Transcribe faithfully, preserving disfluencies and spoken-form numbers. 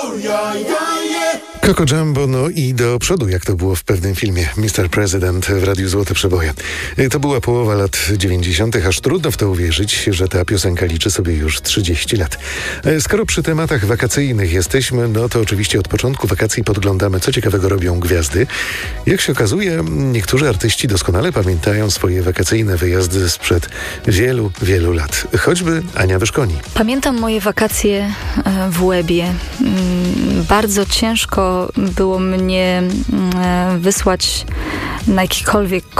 Coco Jumbo, no i do przodu, jak to było w pewnym filmie mister President w Radiu Złote Przeboje. To była połowa lat dziewięćdziesiątych, aż trudno w to uwierzyć, że ta piosenka liczy sobie już trzydzieści lat. Skoro przy tematach wakacyjnych jesteśmy, no to oczywiście od początku wakacji podglądamy, co ciekawego robią gwiazdy. Jak się okazuje, niektórzy artyści doskonale pamiętają swoje wakacyjne wyjazdy sprzed wielu, wielu lat. Choćby Ania Wyszkoni. Pamiętam moje wakacje w Łebie. Bardzo ciężko było mnie wysłać na jakikolwiek